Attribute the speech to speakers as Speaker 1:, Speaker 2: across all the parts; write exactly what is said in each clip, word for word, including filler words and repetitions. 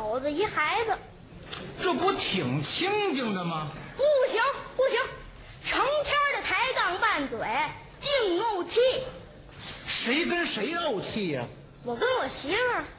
Speaker 1: 口子一孩子，
Speaker 2: 这不挺清静的吗？
Speaker 1: 不行不行，成天的抬杠拌嘴，净怄气。
Speaker 2: 谁跟谁怄气呀、
Speaker 1: 我跟我媳妇儿，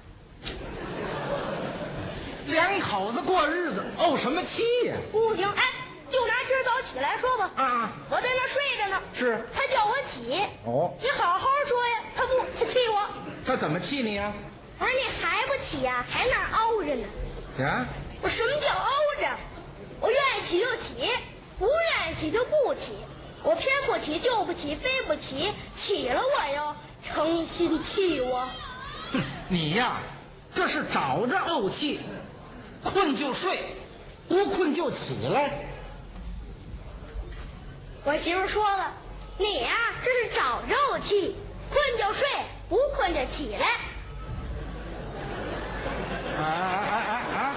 Speaker 2: 两口子过日子怄什么气呀、
Speaker 1: 不行。哎，就拿今儿早起来说吧，
Speaker 2: 啊？
Speaker 1: 我在那睡着呢，
Speaker 2: 是
Speaker 1: 他叫我起，
Speaker 2: 哦，
Speaker 1: 你好好说呀，他不，他气我。
Speaker 2: 他怎么气你呀、
Speaker 1: 我说你还不起呀、还那儿凹着呢。
Speaker 2: 啊？
Speaker 1: 我什么叫凹着？我愿意起就起，不愿意起就不起。我偏不起就不起，非不起，起了我哟，诚心气我。
Speaker 2: 哼，你呀，这是找着怄气，困就睡，不困就起来。
Speaker 1: 我媳妇说了，你呀、这是找着怄气，困就睡，不困就起来。
Speaker 2: 啊啊啊啊啊！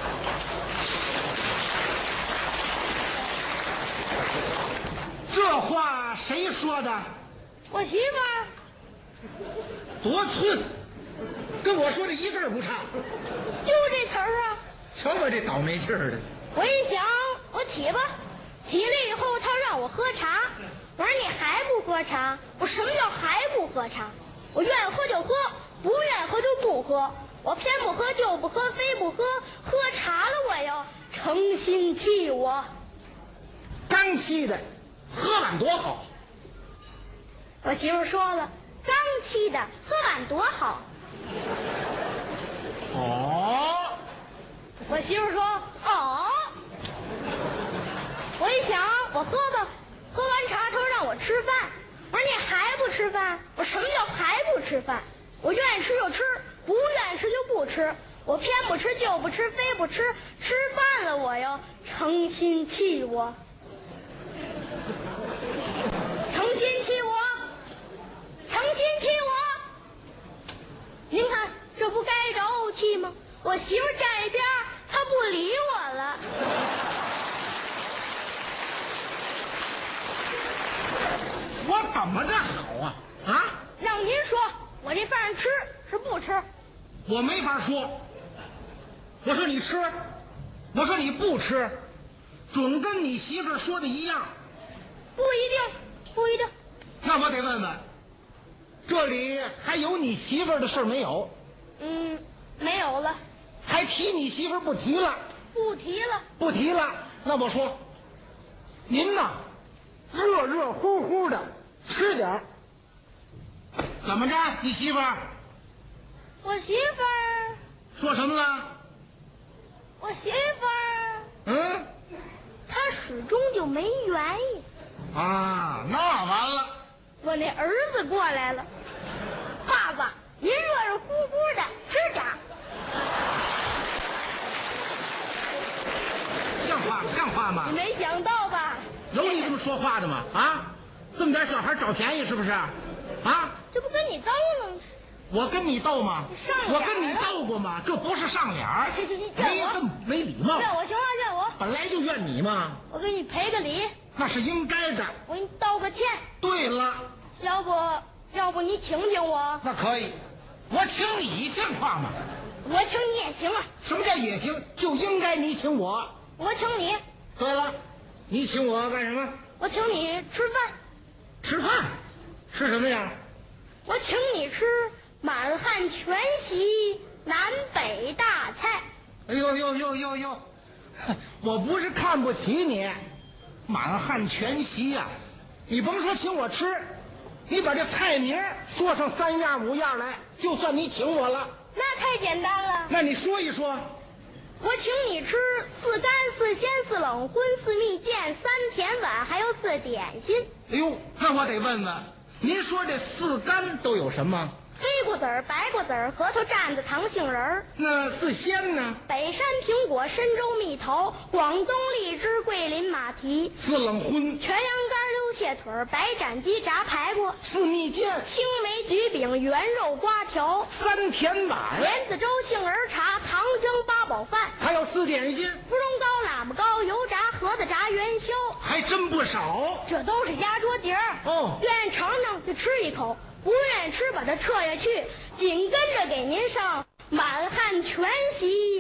Speaker 2: 这话谁说的？
Speaker 1: 我媳妇儿
Speaker 2: 多寸，跟我说的一字儿不差。
Speaker 1: 就这词儿啊。
Speaker 2: 瞧我这倒霉劲儿的。
Speaker 1: 我一想，我起吧。起来以后，他让我喝茶。我说你还不喝茶？我什么叫还不喝茶？我愿意喝就喝，不愿意喝就不喝。我偏不喝就不喝，非不喝。喝茶了我哟，诚心气我。
Speaker 2: 刚沏的，喝碗多好。
Speaker 1: 我媳妇说了，刚沏的喝碗多好。
Speaker 2: 哦，
Speaker 1: 我媳妇说哦。我一想，我喝吧。喝完茶，他说让我吃饭。我说你还不吃饭？我什么叫还不吃饭？我愿意吃就吃，不愿意吃就不吃。我偏不吃就不吃，非不吃。吃饭了我哟，诚心气我。诚心气我，诚心气我。您看，这不该着怄气吗？我媳妇站一边，她不理我了。
Speaker 2: 我怎么着好啊？啊？
Speaker 1: 让您说，我这饭吃是不吃？
Speaker 2: 我没法说。我说你吃，我说你不吃，准跟你媳妇儿说的一样。
Speaker 1: 不一定，不一定。
Speaker 2: 那我得问问，这里还有你媳妇儿的事儿没有？
Speaker 1: 嗯，没有了，
Speaker 2: 还提你媳妇儿不提了？
Speaker 1: 不提了。
Speaker 2: 不提了。那我说，您呐，热热乎乎的吃点儿。怎么着，你媳妇儿
Speaker 1: 我媳妇儿，
Speaker 2: 说什么了？
Speaker 1: 我媳妇儿，
Speaker 2: 嗯？
Speaker 1: 她始终就没原因。
Speaker 2: 啊，那完了。
Speaker 1: 我那儿子过来了，爸爸，您热热乎乎的吃点儿。
Speaker 2: 像话像话吗
Speaker 1: 你？没想到吧？
Speaker 2: 有你这么说话的吗？啊，这么点小孩找便宜是不是？啊，
Speaker 1: 这不跟你斗呢吗？
Speaker 2: 我跟你斗吗？
Speaker 1: 上脸了
Speaker 2: 我跟你斗过吗？这不是上脸儿。
Speaker 1: 行行行怨我
Speaker 2: 没这么没礼貌。
Speaker 1: 怨我行啊，怨我。
Speaker 2: 本来就怨你嘛，
Speaker 1: 我给你赔个礼，
Speaker 2: 那是应该的。
Speaker 1: 我给你道个歉。
Speaker 2: 对了，
Speaker 1: 要不要不你请请我？
Speaker 2: 那可以，我请你像话吗？
Speaker 1: 我请你也行啊，
Speaker 2: 什么叫也行？就应该你请我。
Speaker 1: 我请你，
Speaker 2: 对了，你请我干什么？
Speaker 1: 我请你吃饭，
Speaker 2: 吃饭。吃什么呀？
Speaker 1: 我请你吃满汉全席南北大菜。
Speaker 2: 哎呦呦呦呦呦，我不是看不起你，满汉全席呀、你甭说请我吃，你把这菜名说上三样五样来，就算你请我了。
Speaker 1: 那太简单了，
Speaker 2: 那你说一说。
Speaker 1: 我请你吃四干四鲜四冷荤四蜜饯三甜碗，还有四点心。
Speaker 2: 哎呦，那我得问问，您说这四干都有什么？
Speaker 1: 黑瓜子儿、白瓜子儿、核桃蘸子、糖杏仁儿。
Speaker 2: 那四鲜呢？
Speaker 1: 北山苹果、深州蜜桃、广东荔枝、桂林马蹄。
Speaker 2: 四冷荤。
Speaker 1: 全羊肝、溜蟹腿儿、白斩鸡、炸排骨。
Speaker 2: 四蜜饯。
Speaker 1: 青梅焗饼、圆肉瓜条。
Speaker 2: 三甜碗。
Speaker 1: 莲子粥、杏仁茶、糖蒸八宝饭。
Speaker 2: 还有四点心。
Speaker 1: 芙蓉糕、喇叭糕、油炸、盒子炸、元宵。
Speaker 2: 还真不少。
Speaker 1: 这都是压桌底儿。
Speaker 2: 哦，
Speaker 1: 愿意尝尝就吃一口，不愿意吃把它撤下去，紧跟着给您上满汉全席